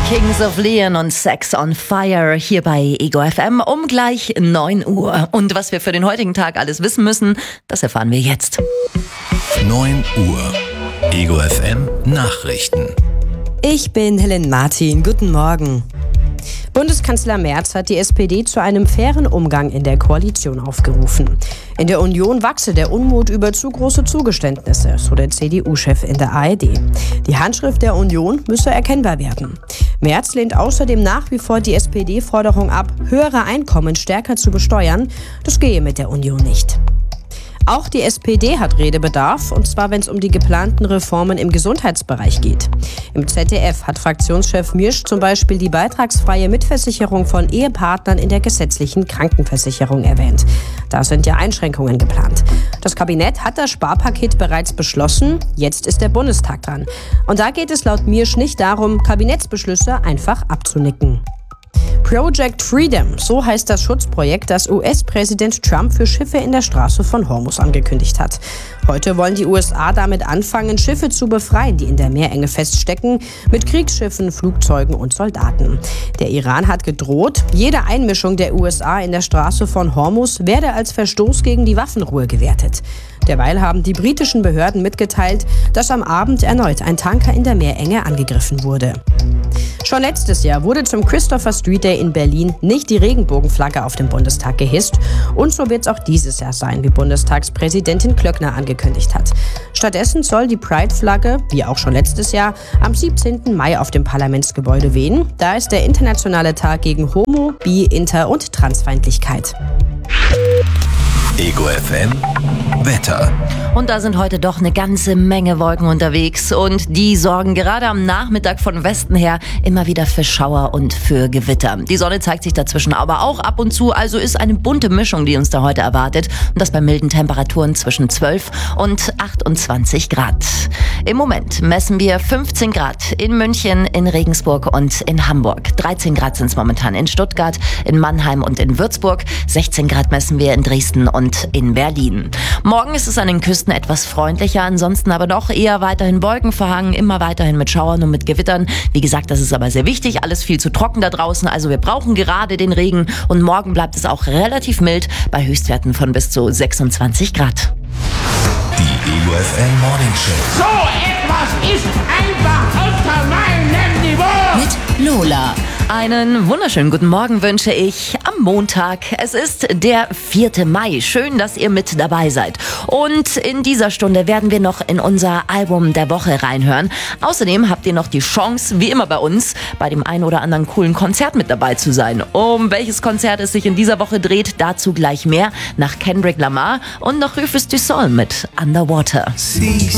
Kings of Leon und Sex on Fire hier bei Ego FM um gleich 9 Uhr. Und was wir für den heutigen Tag alles wissen müssen, das erfahren wir jetzt. 9 Uhr. Ego FM Nachrichten. Ich bin Helen Martin. Guten Morgen. Bundeskanzler Merz hat die SPD zu einem fairen Umgang in der Koalition aufgerufen. In der Union wachse der Unmut über zu große Zugeständnisse, so der CDU-Chef in der ARD. Die Handschrift der Union müsse erkennbar werden. Merz lehnt außerdem nach wie vor die SPD-Forderung ab, höhere Einkommen stärker zu besteuern. Das gehe mit der Union nicht. Auch die SPD hat Redebedarf, und zwar wenn es um die geplanten Reformen im Gesundheitsbereich geht. Im ZDF hat Fraktionschef Miersch zum Beispiel die beitragsfreie Mitversicherung von Ehepartnern in der gesetzlichen Krankenversicherung erwähnt. Da sind ja Einschränkungen geplant. Das Kabinett hat das Sparpaket bereits beschlossen, jetzt ist der Bundestag dran. Und da geht es laut Miersch nicht darum, Kabinettsbeschlüsse einfach abzunicken. Project Freedom, so heißt das Schutzprojekt, das US-Präsident Trump für Schiffe in der Straße von Hormuz angekündigt hat. Heute wollen die USA damit anfangen, Schiffe zu befreien, die in der Meerenge feststecken, mit Kriegsschiffen, Flugzeugen und Soldaten. Der Iran hat gedroht, jede Einmischung der USA in der Straße von Hormuz werde als Verstoß gegen die Waffenruhe gewertet. Derweil haben die britischen Behörden mitgeteilt, dass am Abend erneut ein Tanker in der Meerenge angegriffen wurde. Schon letztes Jahr wurde zum Christopher Street Day in Berlin nicht die Regenbogenflagge auf dem Bundestag gehisst. Und so wird es auch dieses Jahr sein, wie Bundestagspräsidentin Klöckner angekündigt hat. Stattdessen soll die Pride-Flagge, wie auch schon letztes Jahr, am 17. Mai auf dem Parlamentsgebäude wehen. Da ist der internationale Tag gegen Homo-, Bi-, Inter- und Transfeindlichkeit. Ego FM Wetter. Und da sind heute doch eine ganze Menge Wolken unterwegs und die sorgen gerade am Nachmittag von Westen her immer wieder für Schauer und für Gewitter. Die Sonne zeigt sich dazwischen aber auch ab und zu, also ist eine bunte Mischung, die uns da heute erwartet. Und das bei milden Temperaturen zwischen 12 und 28 Grad. Im Moment messen wir 15 Grad in München, in Regensburg und in Hamburg. 13 Grad sind es momentan in Stuttgart, in Mannheim und in Würzburg. 16 Grad messen wir in Dresden und in Berlin. Morgen ist es an den Küsten etwas freundlicher, ansonsten aber doch eher weiterhin wolkenverhangen, immer weiterhin mit Schauern und mit Gewittern. Wie gesagt, das ist aber sehr wichtig, alles viel zu trocken da draußen, also wir brauchen gerade den Regen und morgen bleibt es auch relativ mild bei Höchstwerten von bis zu 26 Grad. Die Ego FM Morning Show. So etwas ist einfach unter meinem Niveau. Mit Lola. Einen wunderschönen guten Morgen wünsche ich am Montag. Es ist der 4. Mai. Schön, dass ihr mit dabei seid. Und in dieser Stunde werden wir noch in unser Album der Woche reinhören. Außerdem habt ihr noch die Chance, wie immer bei uns, bei dem einen oder anderen coolen Konzert mit dabei zu sein. Um welches Konzert es sich in dieser Woche dreht, dazu gleich mehr nach Kendrick Lamar und nach Rufus du Sol mit Underwater.